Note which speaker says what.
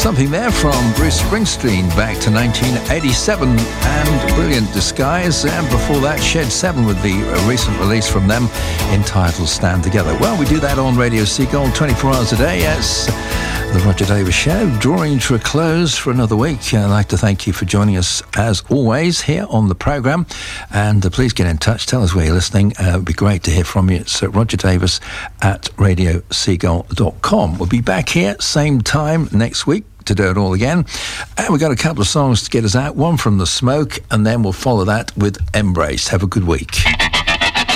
Speaker 1: Something there from Bruce Springsteen back to 1987 and Brilliant Disguise, and before that Shed 7 with the recent release from them entitled Stand Together. Well, we do that on Radio Seagull 24 hours a day. It's the Roger Davis Show, drawing to a close for another week. I'd like to thank you for joining us as always here on the programme, and please get in touch, tell us where you're listening. It would be great to hear from you. It's Roger Davis at radioseagull.com. We'll be back here same time next week to do it all again, and we've got a couple of songs to get us out, one from The Smoke, and then we'll follow that with Embrace. Have a good week.